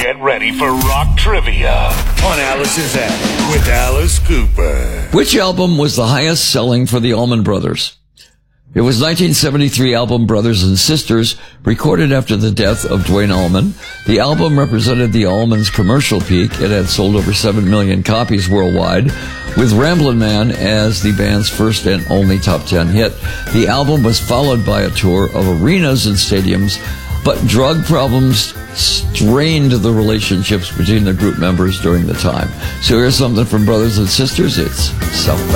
Get ready for rock trivia on Alice's app with Alice Cooper. Which album was the highest selling for the Allman Brothers? It was 1973 album Brothers and Sisters, recorded after the death of Duane Allman. The album represented the Allmans' commercial peak. It had sold over 7 million copies worldwide, with Ramblin' Man as the band's first and only top 10 hit. The album was followed by a tour of arenas and stadiums, but drug problems strained the relationships between the group members during the time. So here's something from Brothers and Sisters. It's Southbound.